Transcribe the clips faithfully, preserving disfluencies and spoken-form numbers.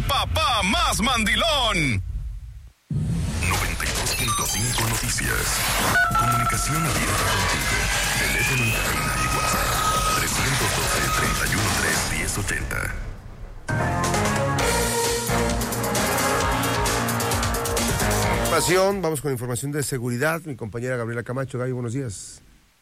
papá más mandilón. noventa y dos punto cinco Noticias. Comunicación abierta contigo. Teléfono en cabina y WhatsApp. trescientos doce, treinta y uno, tres, diez, ochenta. Vamos con información de seguridad. Mi compañera Gabriela Camacho. Gaby, buenos días.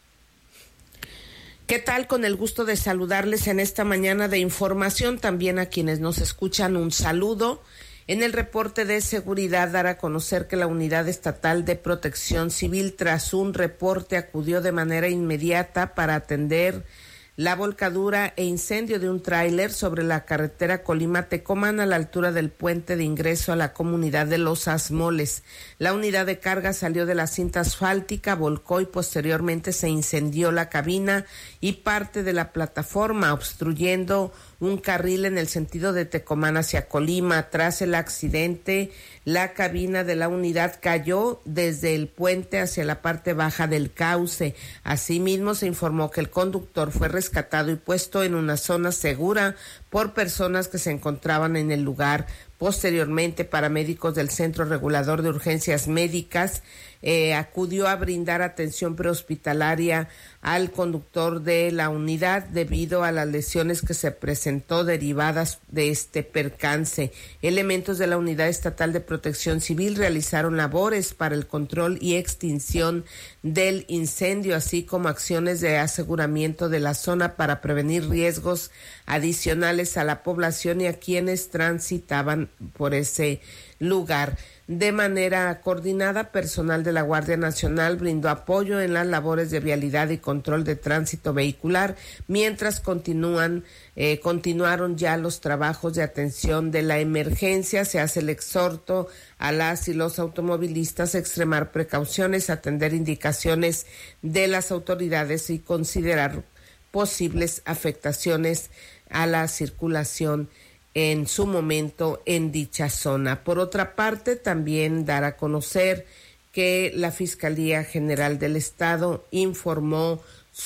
¿Qué tal? Con el gusto de saludarles en esta mañana de información. También a quienes nos escuchan, un saludo. En el reporte de seguridad, dar a conocer que la Unidad Estatal de Protección Civil, tras un reporte, acudió de manera inmediata para atender la volcadura e incendio de un tráiler sobre la carretera Colima-Tecomán a la altura del puente de ingreso a la comunidad de Los Asmoles. La unidad de carga salió de la cinta asfáltica, volcó y posteriormente se incendió la cabina y parte de la plataforma, obstruyendo un carril en el sentido de Tecomán hacia Colima. Tras el accidente, la cabina de la unidad cayó desde el puente hacia la parte baja del cauce. Asimismo, se informó que el conductor fue rescatado y puesto en una zona segura por personas que se encontraban en el lugar. Posteriormente, paramédicos del Centro Regulador de Urgencias Médicas eh, acudió a brindar atención prehospitalaria al conductor de la unidad debido a las lesiones que se presentó derivadas de este percance. Elementos de la Unidad Estatal de Protección Civil realizaron labores para el control y extinción del incendio, así como acciones de aseguramiento de la zona para prevenir riesgos adicionales a la población y a quienes transitaban por ese lugar. De manera coordinada, personal de la Guardia Nacional brindó apoyo en las labores de vialidad y control de tránsito vehicular, mientras continúan, eh, continuaron ya los trabajos de atención de la emergencia. Se hace el exhorto a las y los automovilistas a extremar precauciones, atender indicaciones de las autoridades y considerar posibles afectaciones a la circulación en su momento en dicha zona. Por otra parte, también dar a conocer que la Fiscalía General del Estado informó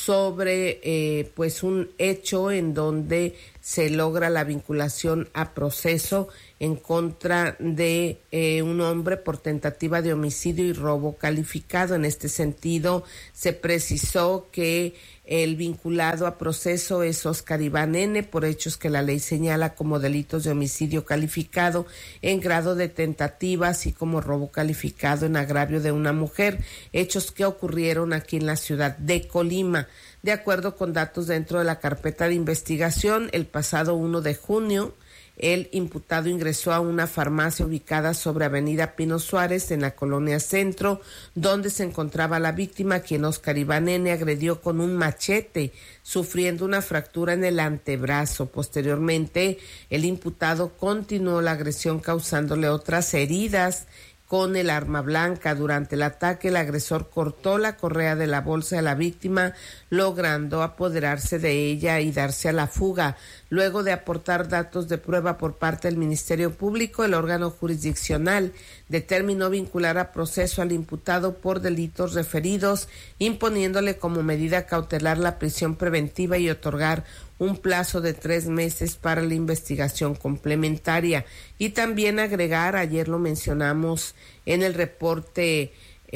sobre eh, pues un hecho en donde se logra la vinculación a proceso en contra de eh, un hombre por tentativa de homicidio y robo calificado. En este sentido, se precisó que el vinculado a proceso es Oscar Iván N. por hechos que la ley señala como delitos de homicidio calificado en grado de tentativa, así como robo calificado en agravio de una mujer, hechos que ocurrieron aquí en la ciudad de Colima. De acuerdo con datos dentro de la carpeta de investigación, el pasado uno de junio, el imputado ingresó a una farmacia ubicada sobre Avenida Pino Suárez en la Colonia Centro, donde se encontraba la víctima, quien Oscar Iván N. agredió con un machete, sufriendo una fractura en el antebrazo. Posteriormente, el imputado continuó la agresión causándole otras heridas con el arma blanca. Durante el ataque, el agresor cortó la correa de la bolsa de la víctima, logrando apoderarse de ella y darse a la fuga. Luego de aportar datos de prueba por parte del Ministerio Público, el órgano jurisdiccional determinó vincular a proceso al imputado por delitos referidos, imponiéndole como medida cautelar la prisión preventiva y otorgar un plazo de tres meses para la investigación complementaria. Y también agregar, ayer lo mencionamos en el reporte,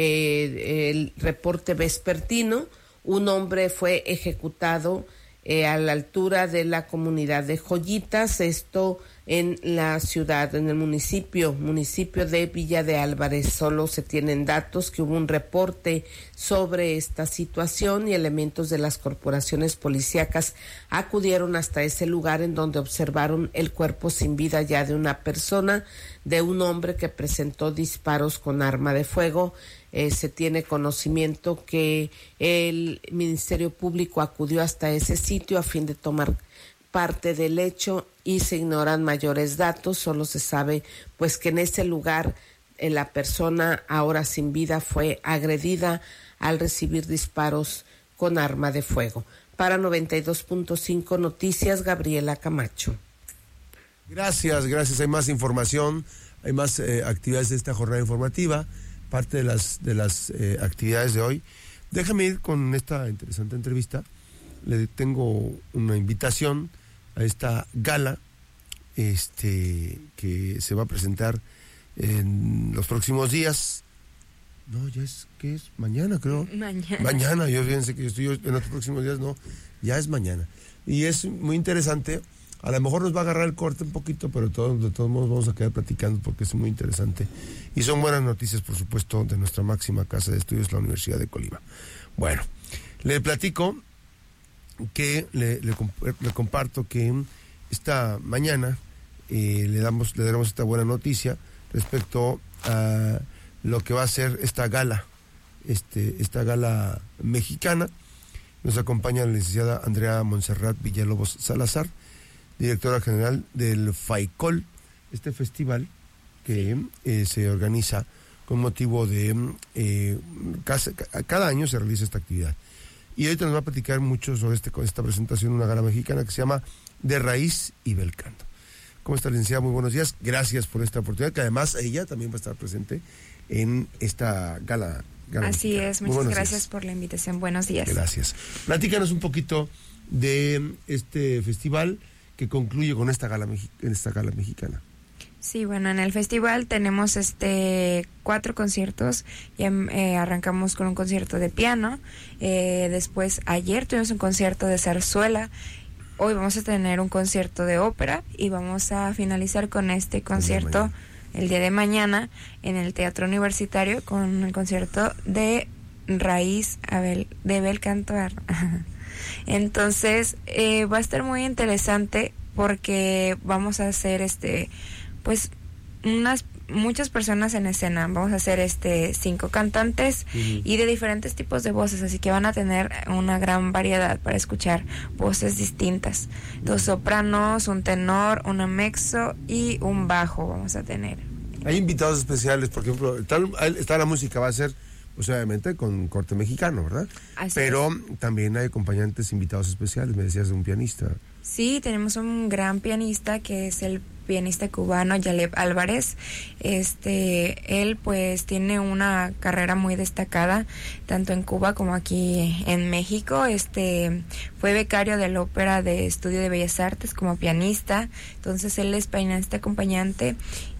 eh, el reporte vespertino, un hombre fue ejecutado eh, a la altura de la comunidad de Joyitas, esto en la ciudad, en el municipio, municipio de Villa de Álvarez. Solo se tienen datos que hubo un reporte sobre esta situación y elementos de las corporaciones policíacas acudieron hasta ese lugar, en donde observaron el cuerpo sin vida ya de una persona, de un hombre que presentó disparos con arma de fuego. Eh, se tiene conocimiento que el Ministerio Público acudió hasta ese sitio a fin de tomar parte del hecho y se ignoran mayores datos. Solo se sabe pues que en ese lugar eh, la persona ahora sin vida fue agredida al recibir disparos con arma de fuego. Para noventa y dos punto cinco Noticias, Gabriela Camacho. Gracias, gracias. Hay más información, hay más eh, actividades de esta jornada informativa, parte de las de las eh, actividades de hoy. Déjame ir con esta interesante entrevista. Le tengo una invitación a esta gala este, que se va a presentar en los próximos días. No, ya es, ¿qué es? Mañana, creo. Mañana. Mañana, yo fíjense que yo estoy en los próximos días, no, ya es mañana. Y es muy interesante, a lo mejor nos va a agarrar el corte un poquito, pero todos, de todos modos vamos a quedar platicando porque es muy interesante. Y son buenas noticias, por supuesto, de nuestra máxima casa de estudios, la Universidad de Colima. Bueno, le platico que, le, le, le comparto que esta mañana eh, le damos le daremos esta buena noticia respecto a lo que va a ser esta gala, este esta gala mexicana. Nos acompaña la licenciada Andrea Montserrat Villalobos Salazar, directora general del FAICOL, este festival que eh, se organiza con motivo de eh, cada, cada año se realiza esta actividad. Y ahorita nos va a platicar mucho sobre este, esta presentación de una gala mexicana que se llama De Raíz y Bel Canto. ¿Cómo está, licenciada? Muy buenos días. Gracias por esta oportunidad, que además ella también va a estar presente en esta gala. gala Así mexicana. es, muchas gracias días. por la invitación. Buenos días. Gracias. Platícanos un poquito de este festival que concluye con esta gala, esta gala mexicana. Sí, bueno, en el festival tenemos este cuatro conciertos. Ya eh, arrancamos con un concierto de piano. Eh, después, ayer tuvimos un concierto de zarzuela. Hoy vamos a tener un concierto de ópera y vamos a finalizar con este concierto el día de mañana en el Teatro Universitario con el concierto de Raíz Abel, de Bel Canto. Entonces eh, va a estar muy interesante porque vamos a hacer este pues unas muchas personas en escena. Vamos a hacer este cinco cantantes uh-huh. y de diferentes tipos de voces, así que van a tener una gran variedad para escuchar voces distintas. Dos sopranos, un tenor, una mezzo y un bajo vamos a tener. Hay invitados especiales, por ejemplo, está, está la música, va a ser pues obviamente con corte mexicano, ¿verdad? Así Pero es. También hay acompañantes invitados especiales, me decías de un pianista. Sí, tenemos un gran pianista que es el pianista cubano Yaleb Álvarez. Este, él pues tiene una carrera muy destacada tanto en Cuba como aquí en México. Este, fue becario de la Ópera de Estudio de Bellas Artes como pianista. Entonces él es pianista acompañante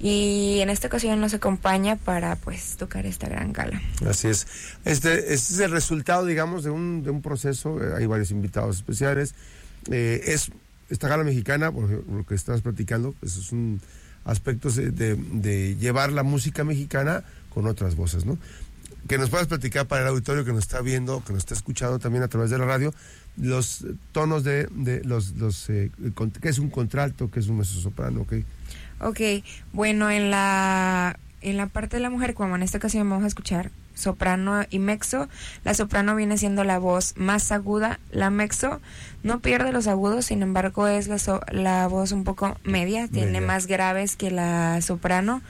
y en esta ocasión nos acompaña para pues tocar esta gran gala. Así es. Este, este es el resultado, digamos, de un de un proceso. Hay varios invitados especiales. Eh, es esta gala mexicana, por lo que estás platicando, pues es un aspecto de, de, de llevar la música mexicana con otras voces, ¿no? Que nos puedas platicar para el auditorio que nos está viendo, que nos está escuchando también a través de la radio, los tonos de, de los, los eh, ¿qué es un contralto? ¿Qué es un mezzosoprano? ¿Okay? Ok, bueno, en la en la parte de la mujer, como en esta ocasión vamos a escuchar soprano y mezzo. La soprano viene siendo la voz más aguda, la mezzo no pierde los agudos, sin embargo es la, so, la voz un poco media, tiene media. Más graves que la soprano.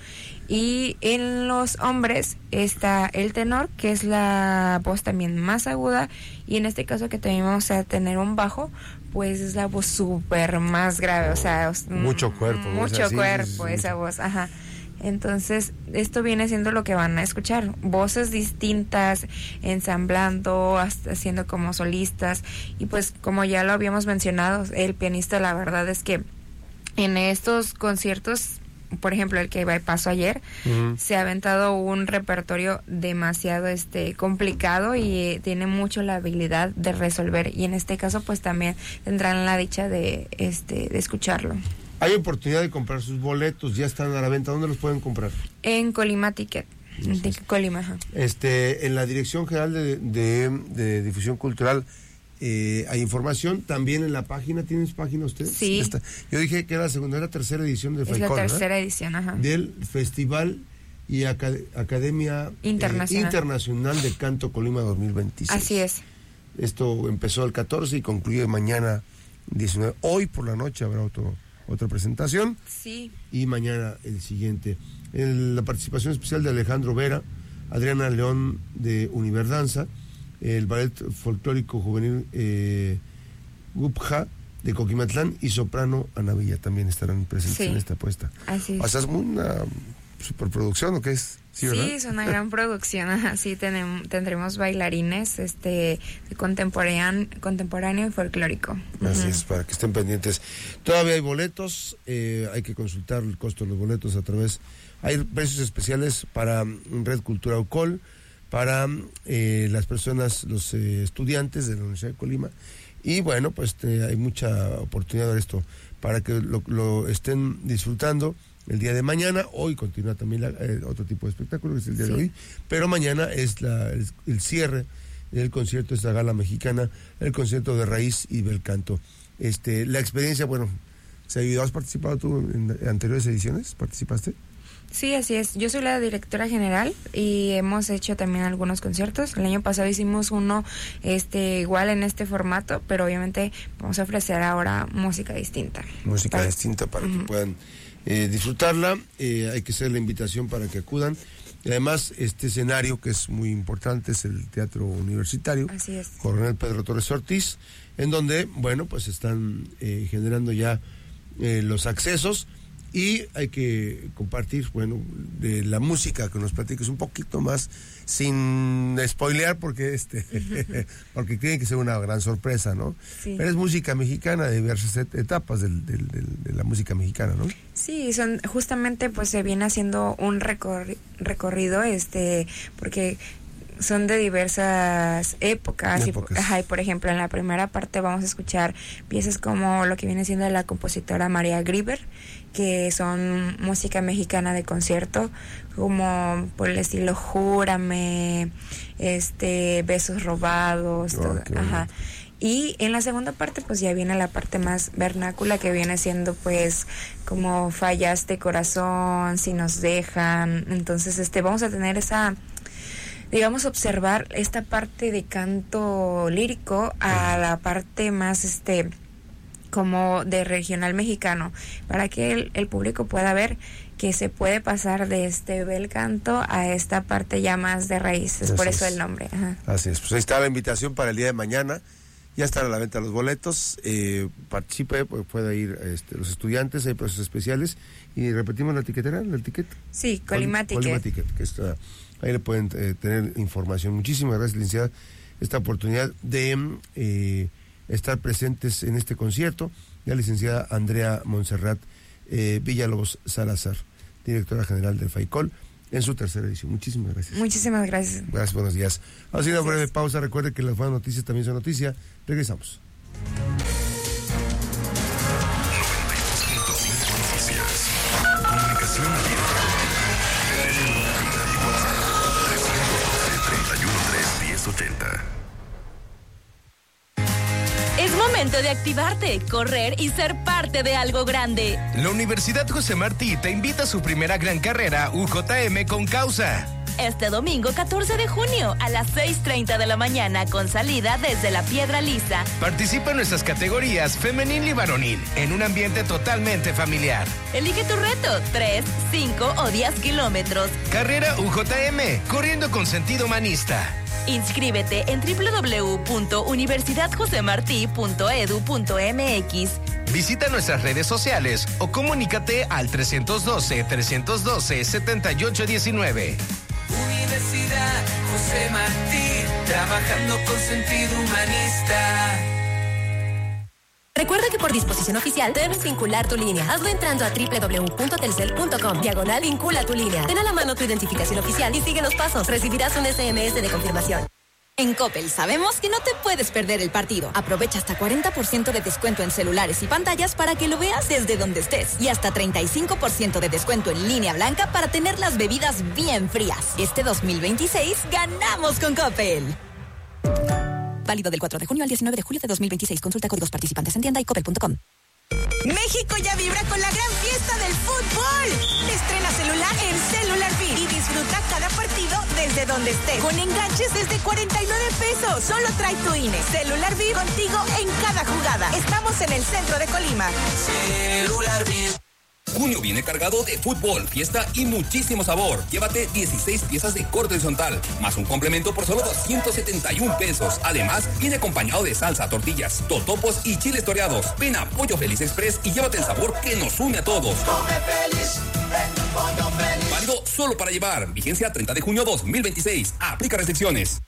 Y en los hombres está el tenor, que es la voz también más aguda, y en este caso que también vamos a tener un bajo, pues es la voz súper más grave, o sea, mucho cuerpo, mucho así, cuerpo sí, sí, esa sí. voz, ajá. Entonces, esto viene siendo lo que van a escuchar, voces distintas, ensamblando, hasta haciendo como solistas, y pues como ya lo habíamos mencionado, el pianista, la verdad es que en estos conciertos, por ejemplo, el que pasó ayer, uh-huh. se ha aventado un repertorio demasiado este complicado y eh, tiene mucho la habilidad de resolver, y en este caso pues también tendrán la dicha de este de escucharlo. Hay oportunidad de comprar sus boletos, ya están a la venta. ¿Dónde los pueden comprar? En Colima Ticket. De Colima, ajá. Este, en la Dirección General de, de, de Difusión Cultural eh, hay información. También en la página, ¿tienes página ustedes? Sí. Esta, yo dije que era la segunda, era la tercera edición del Es FAICOL, la tercera ¿verdad? edición, ajá. Del Festival y Acad Academia Internacional. Eh, Internacional de Canto Colima dos mil veintiséis. Así es. Esto empezó el catorce y concluye mañana diecinueve. Hoy por la noche habrá otro... otra presentación. Sí. Y mañana el siguiente. En la participación especial de Alejandro Vera, Adriana León de Univerdanza, el ballet folclórico juvenil eh, Gupja de Coquimatlán y soprano Ana Villa también estarán presentes sí. en esta apuesta. Así es. O sea, es una superproducción o qué es? Sí, sí, es una gran producción. Así tenemos, tendremos bailarines este de contemporáneo, contemporáneo y folclórico. Así uh-huh. es, para que estén pendientes. Todavía hay boletos, eh, hay que consultar el costo de los boletos a través... Hay precios especiales para Red Cultura Ucol, para eh, las personas, los eh, estudiantes de la Universidad de Colima. Y bueno, pues eh, hay mucha oportunidad de esto para que lo, lo estén disfrutando el día de mañana. Hoy continúa también la, eh, otro tipo de espectáculo, que es el día sí. de hoy, pero mañana es la, el, el cierre del concierto, esta gala mexicana, el concierto de raíz y bel canto. Este, la experiencia, bueno, ¿se ha ido? ¿Has participado tú en, en anteriores ediciones? ¿Participaste? Sí, así es. Yo soy la directora general y hemos hecho también algunos conciertos. El año pasado hicimos uno este igual en este formato, pero obviamente vamos a ofrecer ahora música distinta. Música para... distinta para uh-huh. que puedan eh, disfrutarla. Eh, hay que hacer la invitación para que acudan. Y además, este escenario que es muy importante es el Teatro Universitario. Así es. Coronel Pedro Torres Ortiz, en donde, bueno, pues están eh, generando ya eh, los accesos. Y hay que compartir, bueno, de la música que nos platiques un poquito más, sin spoilear, porque este porque tiene que ser una gran sorpresa, ¿no? Sí. Pero es música mexicana, de diversas et- etapas del, del, del, de la música mexicana, ¿no? Sí, son justamente pues se viene haciendo un recorri- recorrido, este, porque son de diversas épocas, épocas. Y, ajá, y por ejemplo en la primera parte vamos a escuchar piezas como lo que viene siendo la compositora María Grieber, que son música mexicana de concierto, como por el estilo Júrame, este, Besos Robados, oh, todo, ajá. Y en la segunda parte pues ya viene la parte más vernácula, que viene siendo pues como Fallaste Corazón, Si Nos Dejan. Entonces este vamos a tener esa, digamos, observar esta parte de canto lírico a la parte más este como de regional mexicano, para que el, el público pueda ver que se puede pasar de este bel canto a esta parte ya más de raíces, Así por eso es. el nombre. Ajá. Así es, pues ahí está la invitación para el día de mañana. Ya están a la venta los boletos, eh, participe, pues puede ir este, los estudiantes, hay precios especiales. Y repetimos la etiquetera, la etiqueta. Sí, Colima Ticket. Colima Ticket, que está, ahí le pueden eh, tener información. Muchísimas gracias, licenciada, esta oportunidad de eh, estar presentes en este concierto. La licenciada Andrea Montserrat eh, Villalobos Salazar, directora general del FAICOL, en su tercera edición. Muchísimas gracias. Muchísimas gracias. Gracias, buenos días. Vamos a ir a una breve pausa. Recuerde que las buenas noticias también son noticia. Regresamos. noventa y dos punto cinco Noticias. Comunicación abierta. trescientos doce, treinta y uno, tres, diez, ochenta. Es momento de activarte, correr y ser parte de algo grande. La Universidad José Martí te invita a su primera gran carrera U J M con causa. Este domingo catorce de junio a las seis treinta de la mañana con salida desde la Piedra Lisa. Participa en nuestras categorías femenil y varonil en un ambiente totalmente familiar. Elige tu reto, tres, cinco o diez kilómetros. Carrera U J M, corriendo con sentido humanista. Inscríbete en doble u doble u doble u punto universidad jose martí punto e d u punto m x. Visita nuestras redes sociales o comunícate al trescientos doce, trescientos doce, setenta y ocho diecinueve. Universidad José Martí, trabajando con sentido humanista. Recuerda que por disposición oficial debes vincular tu línea. Hazlo entrando a doble u doble u doble u punto telcel punto com. Diagonal vincula tu línea. Ten a la mano tu identificación oficial y sigue los pasos. Recibirás un ese eme ese de confirmación. En Coppel sabemos que no te puedes perder el partido. Aprovecha hasta cuarenta por ciento de descuento en celulares y pantallas para que lo veas desde donde estés. Y hasta treinta y cinco por ciento de descuento en línea blanca para tener las bebidas bien frías. Este dos mil veintiséis ganamos con Coppel. Válido del cuatro de junio al diecinueve de julio de dos mil veintiséis. Consulta códigos participantes en tienda y coppel punto com. México ya vibra con la gran fiesta del fútbol. Estrena celular en Cellular Beat y disfruta cada partido desde donde estés. Con enganches desde cuarenta y nueve pesos. Solo trae tu I N E. Cellular Beat contigo en cada jugada. Estamos en el centro de Colima. Cellular Beat. Junio viene cargado de fútbol, fiesta y muchísimo sabor. Llévate dieciséis piezas de corte horizontal, más un complemento por solo doscientos setenta y un pesos. Además, viene acompañado de salsa, tortillas, totopos y chiles toreados. Ven a Pollo Feliz Express y llévate el sabor que nos une a todos. Come feliz, ven, Pollo Feliz. Válido solo para llevar. Vigencia treinta de junio dos mil veintiséis. Aplica restricciones.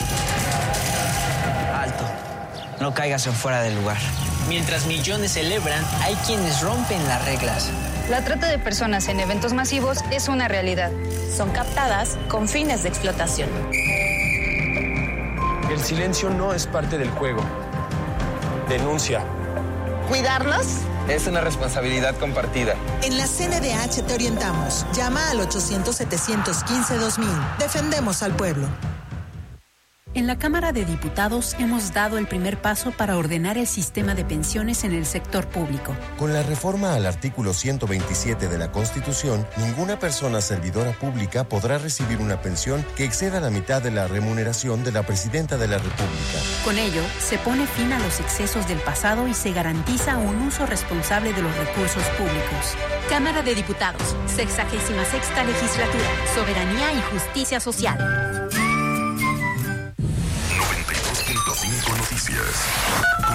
Alto. No caigas en fuera del lugar. Mientras millones celebran, hay quienes rompen las reglas. La trata de personas en eventos masivos es una realidad. Son captadas con fines de explotación. El silencio no es parte del juego. Denuncia. ¿Cuidarnos? Es una responsabilidad compartida. En la C N D H te orientamos. Llama al ochocientos, setecientos quince, dos mil. Defendemos al pueblo. En la Cámara de Diputados hemos dado el primer paso para ordenar el sistema de pensiones en el sector público. Con la reforma al artículo ciento veintisiete de la Constitución, ninguna persona servidora pública podrá recibir una pensión que exceda la mitad de la remuneración de la Presidenta de la República. Con ello, se pone fin a los excesos del pasado y se garantiza un uso responsable de los recursos públicos. Cámara de Diputados, sexagésima sexta legislatura, soberanía y justicia social. Noticias.